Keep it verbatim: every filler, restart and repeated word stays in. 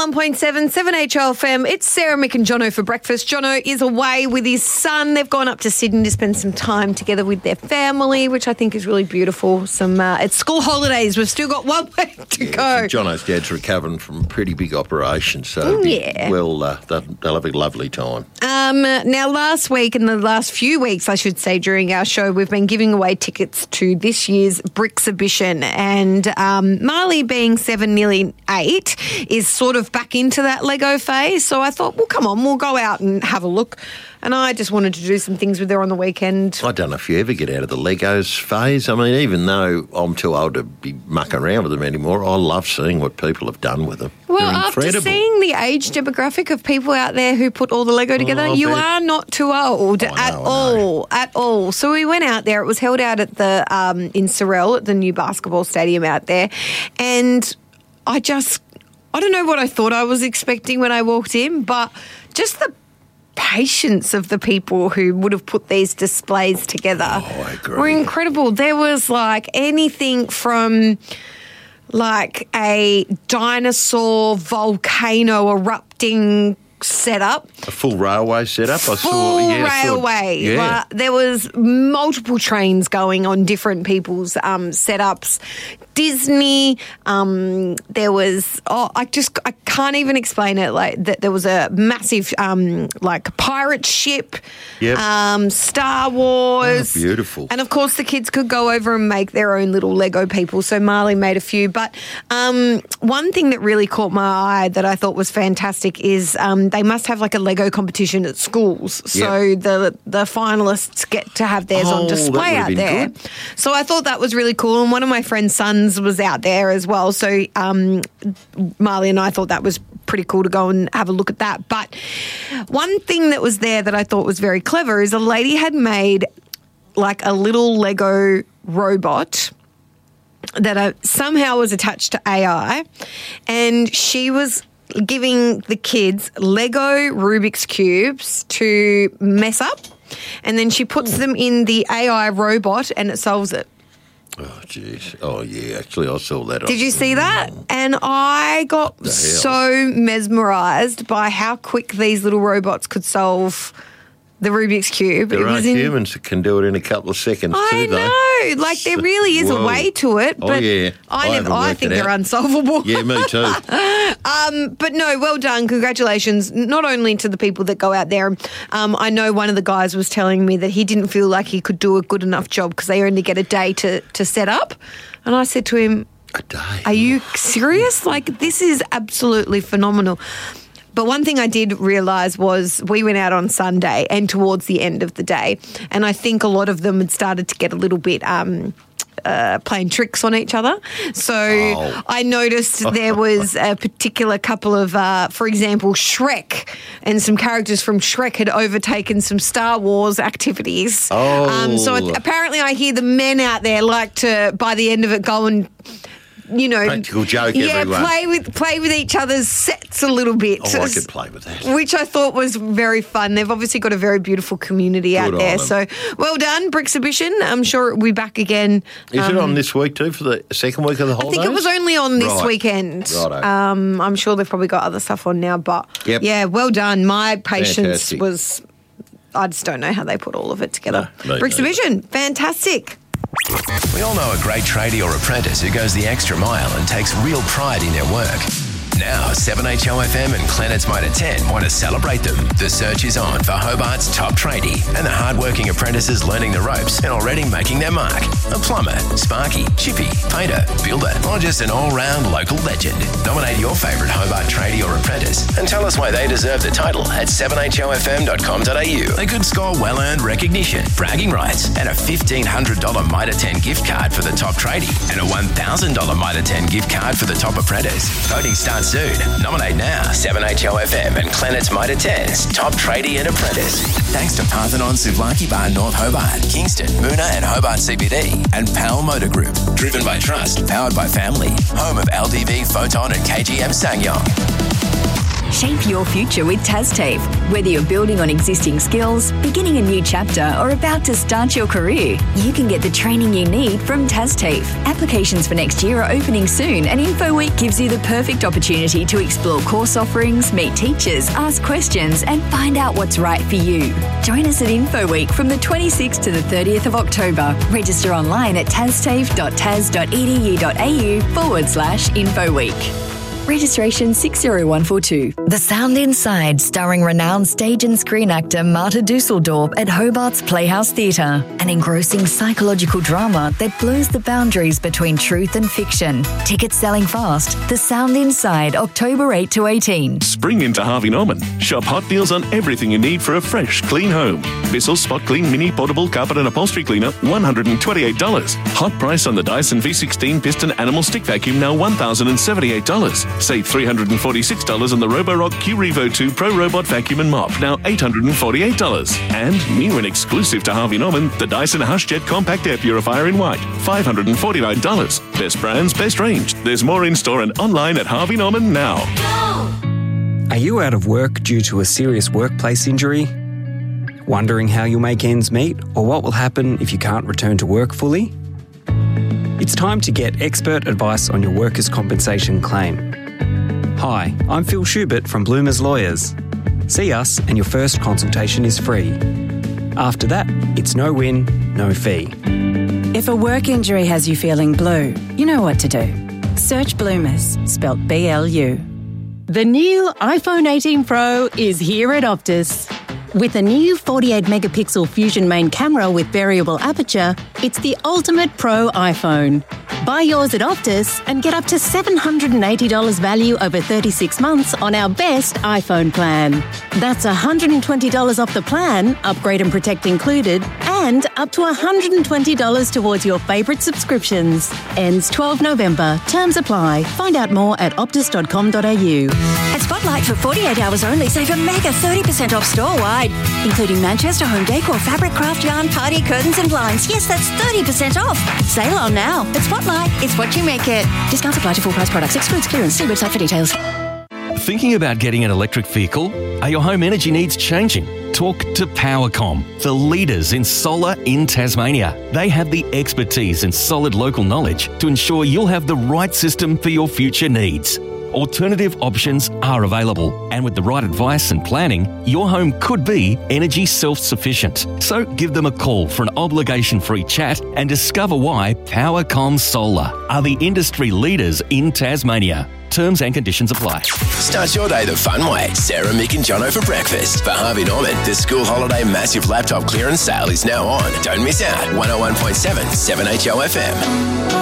one point seven, seven H O F M. It's Sarah, Mick and Jono for breakfast. Jono is away with his son. They've gone up to Sydney to spend some time together with their family, which I think is really beautiful. Some uh, It's school holidays. We've still got one week to yeah, go. So Jono's dad's recovering from a pretty big operation, so yeah. well, uh, they'll, they'll have a lovely time. Um, now, last week, and the last few weeks, I should say, during our show, we've been giving away tickets to this year's Bricksabition. And um, Marley, being seven, nearly eight, is sort of back into that Lego phase. So I thought, well, come on, we'll go out and have a look. And I just wanted to do some things with her on the weekend. I don't know if you ever get out of the Legos phase. I mean, even though I'm too old to be mucking around with them anymore, I love seeing what people have done with them. Well, They're after incredible. seeing the age demographic of people out there who put all the Lego together, Oh, I you bet. are not too old I know, at I know. all, at all. So we went out there. It was held out at the um, in Sorell at the new basketball stadium out there, and I just, I don't know what I thought I was expecting when I walked in, but just the patience of the people who would have put these displays together Oh, I agree. were incredible. There was like anything from like a dinosaur volcano erupting setup. A full railway setup. I Full saw. Yeah, I saw- railway. yeah. Like, there was multiple trains going on different people's um, setups. Disney. Um, there was. Oh, I just I can't even explain it. Like that, there was a massive um, like pirate ship. Yep. Um, Star Wars. Oh, beautiful. And of course, the kids could go over and make their own little Lego people. So Marley made a few. But um, one thing that really caught my eye that I thought was fantastic is um, they must have like a Lego competition at schools. So Yep. the the finalists get to have theirs Oh, on that display would've out been there. good. So I thought that was really cool. And one of my friend's sons was out there as well. So um, Marley and I thought that was pretty cool to go and have a look at that. But one thing that was there that I thought was very clever is a lady had made like a little Lego robot that uh, somehow was attached to A I, and she was giving the kids Lego Rubik's Cubes to mess up, and then she puts them in the A I robot and it solves it. Oh, jeez. Oh, yeah. Actually, I saw that. Did you see that? And I got hell? so mesmerised by how quick these little robots could solve the Rubik's Cube. There It are was in- humans that can do it in a couple of seconds I too, though. know. Like, there really is a Whoa. way to it. Oh, But yeah. I, I never, haven't I worked think it they're out. unsolvable. Yeah, me too. Um, but no, well done. Congratulations, not only to the people that go out there. Um, I know one of the guys was telling me that he didn't feel like he could do a good enough job because they only get a day to, to set up. And I said to him, A day. are you serious? Like, this is absolutely phenomenal. But one thing I did realise was we went out on Sunday and towards the end of the day, and I think a lot of them had started to get a little bit um, uh, playing tricks on each other. So Oh. I noticed there was a particular couple of, uh, for example, Shrek and some characters from Shrek had overtaken some Star Wars activities. Oh. Um, so apparently I hear the men out there like to, by the end of it, go and, you know, Practical joke, yeah, everyone. play with play with each other's sets a little bit. Oh, I could play with that. Which I thought was very fun. They've obviously got a very beautiful community out Good on there. them. So well done, Bricksabition. I'm sure it'll be back again. Is um, it on this week too for the second week of the I holidays? think it was only on this Right. weekend. Righto. Um, I'm sure they've probably got other stuff on now, but Yep. yeah, well done. My patience Fantastic. was, I just don't know how they put all of it together. No, me Bricksabition, fantastic. We all know a great tradie or apprentice who goes the extra mile and takes real pride in their work. Now, seven H O F M and Planet's Mitre ten want to celebrate them. The search is on for Hobart's top tradie and the hardworking apprentices learning the ropes and already making their mark. A plumber, sparky, chippy, painter, builder, or just an all-round local legend. Nominate your favourite Hobart tradie or apprentice and tell us why they deserve the title at seven H O F M dot com dot a u. They could score well-earned recognition, bragging rights, and a fifteen hundred dollars Mitre ten gift card for the top tradie and a one thousand dollars Mitre ten gift card for the top apprentice. Voting starts soon. Nominate now. seven H O F M and Planet's Mitre ten's top tradie and apprentice. Thanks to Parthenon Souvlaki Bar North Hobart, Kingston, Moona and Hobart C B D, and Pal Motor Group. Driven by trust, powered by family. Home of L D V, Photon and K G M Sangyong. Shape your future with TasTAFE. Whether you're building on existing skills, beginning a new chapter, or about to start your career, you can get the training you need from TasTAFE. Applications for next year are opening soon, and InfoWeek gives you the perfect opportunity to explore course offerings, meet teachers, ask questions, and find out what's right for you. Join us at InfoWeek from the twenty-sixth to the thirtieth of October. Register online at tastafe.tas.edu.au forward slash InfoWeek. Registration six zero one four two. The Sound Inside, starring renowned stage and screen actor Marta Dusseldorp at Hobart's Playhouse Theatre. An engrossing psychological drama that blurs the boundaries between truth and fiction. Tickets selling fast. The Sound Inside, October eighth to eighteenth. Spring into Harvey Norman. Shop hot deals on everything you need for a fresh, clean home. Bissell Spot Clean Mini Portable Carpet and Upholstery Cleaner, one hundred twenty-eight dollars. Hot price on the Dyson V sixteen Piston Animal Stick Vacuum, now one thousand seventy-eight dollars. Save three hundred forty-six dollars on the Roborock Q Revo two Pro Robot Vacuum and Mop, now eight hundred forty-eight dollars. And new and exclusive to Harvey Norman, the Dyson HushJet Compact Air Purifier in white, five hundred forty-nine dollars. Best brands, best range. There's more in store and online at Harvey Norman now. Are you out of work due to a serious workplace injury? Wondering how you'll make ends meet or what will happen if you can't return to work fully? It's time to get expert advice on your workers' compensation claim. Hi, I'm Phil Schubert from Bloomers Lawyers. See us and your first consultation is free. After that, it's no win, no fee. If a work injury has you feeling blue, you know what to do. Search Bloomers, spelt B L U. The new iPhone eighteen Pro is here at Optus. With a new forty-eight megapixel Fusion main camera with variable aperture, it's the ultimate pro iPhone. Buy yours at Optus and get up to seven hundred eighty dollars value over thirty-six months on our best iPhone plan. That's one hundred twenty dollars off the plan, upgrade and protect included, and up to one hundred twenty dollars towards your favourite subscriptions. Ends twelfth November. Terms apply. Find out more at optus dot com dot a u. At Spotlight for forty-eight hours only, save a mega thirty percent off store-wide, including Manchester home decor, fabric, craft yarn, party curtains and blinds. Yes, that's thirty percent off. Sale on now. At Spotlight, it's what you make it. Discounts apply to full price products. Excludes clearance. See website for details. Thinking about getting an electric vehicle? Are your home energy needs changing? Talk to Powercom, the leaders in solar in Tasmania. They have the expertise and solid local knowledge to ensure you'll have the right system for your future needs. Alternative options are available, and with the right advice and planning, your home could be energy self-sufficient. So give them a call for an obligation-free chat and discover why Powercom Solar are the industry leaders in Tasmania. Terms and conditions apply. Start your day the fun way. Sarah, Mick and Jono for breakfast. For Harvey Norman, the school holiday massive laptop clearance sale is now on. Don't miss out. one oh one point seven, seven H O F M.